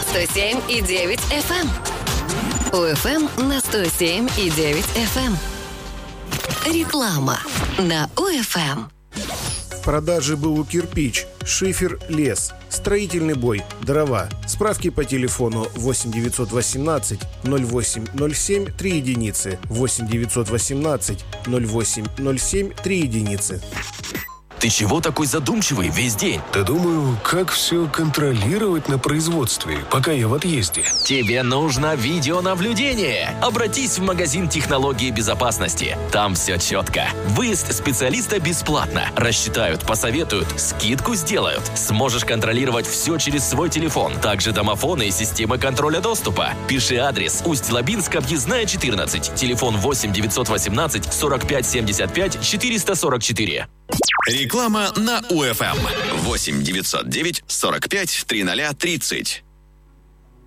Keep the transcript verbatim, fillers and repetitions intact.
сто семь и девять эф эм. УФМ на сто семь и девять эф эм. Реклама на УФМ. В продаже БУ «Кирпич», шифер, лес, строительный бой, дрова. Справки по телефону восемь девятьсот восемнадцать ноль восемь ноль семь три единицы, восемь девятьсот восемнадцать ноль восемь ноль семь три единицы. Ты чего такой задумчивый весь день? Да думаю, как все контролировать на производстве, пока я в отъезде. Тебе нужно видеонаблюдение. Обратись в магазин технологии безопасности. Там все четко. Выезд специалиста бесплатно. Рассчитают, посоветуют, скидку сделают. Сможешь контролировать все через свой телефон. Также домофоны и системы контроля доступа. Пиши адрес: Усть-Лабинск, объездная четырнадцать. Телефон восемь девятьсот восемнадцать сорок пять семьдесят пять четыреста сорок четыре. Реклама на УФМ. восемь девятьсот девять сорок пять тридцать тридцать.